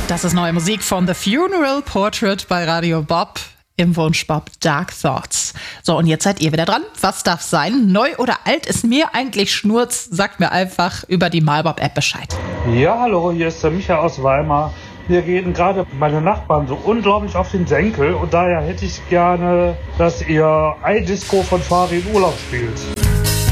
Das ist neue Musik von The Funeral Portrait bei Radio Bob im Wunschbob Dark Thoughts. So, und jetzt seid ihr wieder dran. Was darf sein? Neu oder alt ist mir eigentlich Schnurz. Sagt mir einfach über die MyBob-App Bescheid. Ja, hallo, hier ist der Michael aus Weimar. Mir gehen gerade meine Nachbarn so unglaublich auf den Senkel und daher hätte ich gerne, dass ihr iDisco von Farin Urlaub spielt.